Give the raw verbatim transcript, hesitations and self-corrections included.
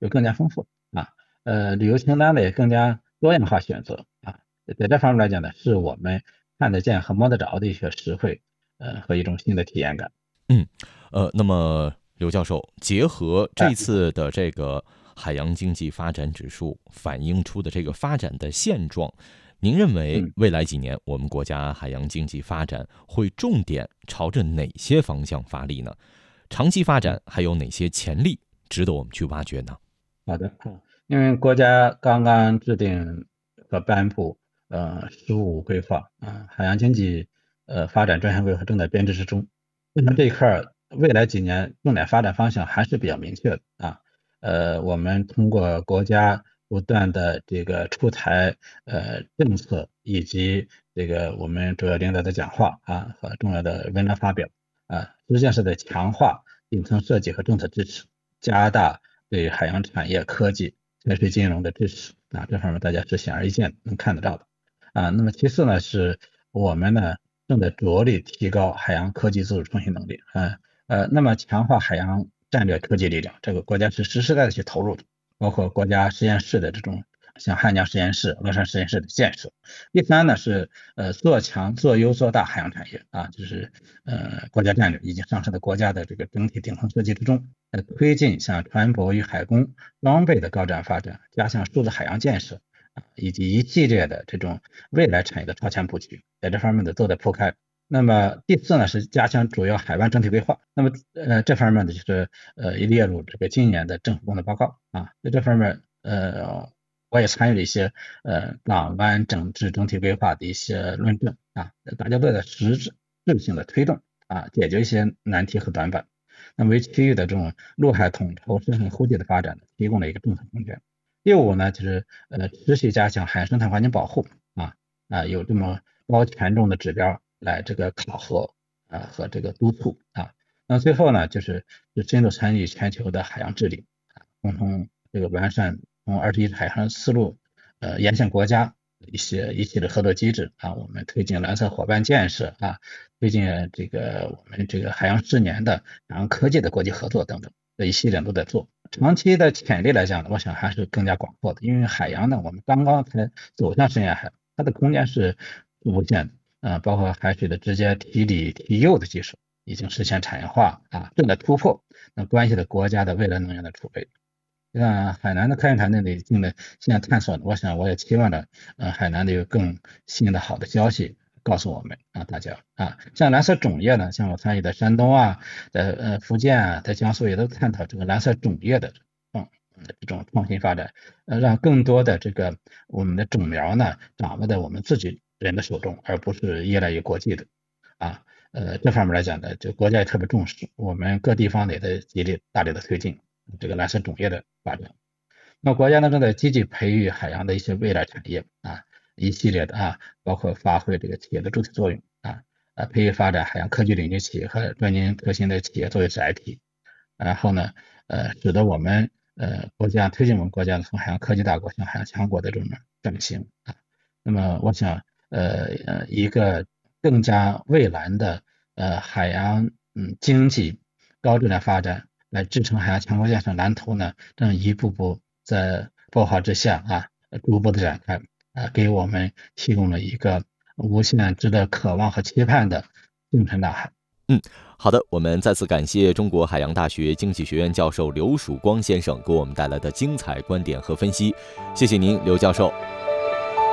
就更加丰富啊，呃，旅游清单呢也更加多样化选择啊，在这方面来讲呢，是我们看得见和摸得着的一些实惠，呃，和一种新的体验感。 嗯，呃，那么刘教授，结合哎， 这次的这个海洋经济发展指数反映出的这个发展的现状，您认为嗯。 未来几年我们国家海洋经济发展会重点朝着哪些方向发力呢？长期发嗯。 展还有哪些潜力值得我们去挖掘呢？ 好的，好，因为国家刚刚制定和颁布呃“十五五”规划啊，海洋经济呃发展专项规划正在编制之中。那么这一块儿未来几年重点发展方向还是比较明确的啊。呃，我们通过国家不断的这个出台呃政策，以及这个我们主要领导的讲话啊和重要的文章发表啊，实际上是在强化顶层设计和政策支持，加大对海洋产业、科技、财税金融的支持啊，这方面大家是显而易见能看得到的啊。那么其次呢，是我们呢正在着力提高海洋科技自主创新能力啊，呃，那么强化海洋战略科技力量，这个国家是实实在在去投入的，包括国家实验室的这种像汉江实验室、乐山实验室的建设。第三呢是呃做强、做优、做大海洋产业啊，就是呃国家战略已经上升到国家的这个整体顶层设计之中。呃，推进像船舶与海工装备的高质量发展，加强数字海洋建设啊，以及一系列的这种未来产业的超前布局，在这方面的都在铺开。那么第四呢是加强主要海湾整体规划，那么呃这方面呢就是呃列入这个今年的政府工作报告啊，在这方面呃我也参与了一些呃港湾整治整体规划的一些论证啊，大家都在实质性的推动啊，解决一些难题和短板。那么为区域的这种陆海统筹、深海互济的发展提供了一个政策空间。第五呢，就是呃持续加强海洋生态环境保护啊啊，有这么高权重的指标来这个考核啊和这个督促啊。那最后呢，就是是深度参与全球的海洋治理啊，共同这个完善从二十一海洋丝路呃沿线国家一些一系列合作机制啊，我们推进蓝色伙伴建设啊，推进这个我们这个海洋十年的海洋科技的国际合作等等，这一系列都在做。长期的潜力来讲呢，我想还是更加广阔的，因为海洋呢，我们刚刚才走向深远海，它的空间是无限的，呃，包括海水的直接提锂提幼的技术已经实现产业化啊，正在突破，那关系到国家的未来能源的储备。那海南的科研团队呢，进了现在探索呢，我想我也期望着，呃，海南的有更新的好的消息告诉我们啊，大家啊，像蓝色种业呢，像我参与的山东啊，在呃福建啊，在江苏也都探讨这个蓝色种业的创这种创新发展，呃，让更多的这个我们的种苗呢，掌握在我们自己人的手中，而不是依赖于国际的啊，呃，这方面来讲呢，就国家也特别重视，我们各地方也在极力大力的推进这个蓝色种业的发展。那国家呢正在积极培育海洋的一些未来产业啊，一系列的啊，包括发挥这个企业的主体作用啊，啊，培育发展海洋科技领域企业和专精特新的企业作为载体，然后呢，呃，使得我们呃国家推进我们国家从海洋科技大国向海洋强国的这种转型啊。那么我想，呃呃，一个更加蔚蓝的呃海洋嗯经济高质量发展来支撑海洋强国建设蓝图呢，正一步步在爆发之下啊，逐步的展开啊，给我们提供了一个无限值得渴望和期盼的星辰大海。 嗯，好的，我们再次感谢中国海洋大学经济学院教授刘曙光先生给我们带来的精彩观点和分析，谢谢您，刘教授。